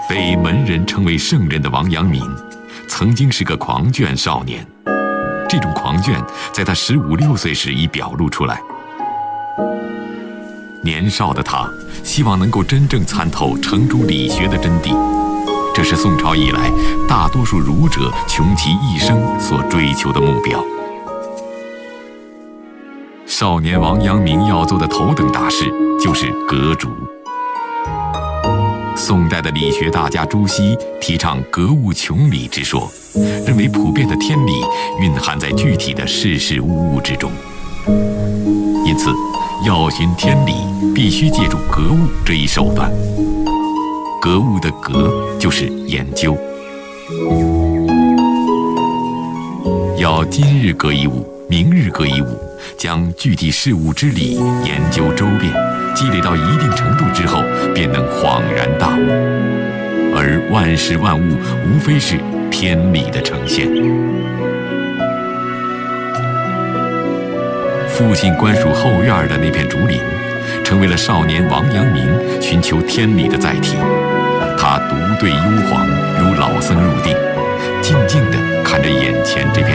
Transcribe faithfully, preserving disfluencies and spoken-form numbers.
被门人称为圣人的王阳明，曾经是个狂狷少年。这种狂狷在他十五六岁时已表露出来。年少的他希望能够真正参透程朱理学的真谛，这是宋朝以来大多数儒者穷其一生所追求的目标。少年王阳明要做的头等大事就是革竹。宋代的理学大家朱熹提倡格物穷理之说，认为普遍的天理蕴含在具体的事事物物之中，因此要寻天理必须借助格物这一手段。格物的格就是研究，要今日格一物，明日格一物，将具体事物之理研究周遍，积累到一定程度之后，便能恍然大悟。而万事万物无非是天理的呈现。父亲官署后院的那片竹林，成为了少年王阳明寻求天理的载体。他独对幽篁，如老僧入定，静静地看着眼前这片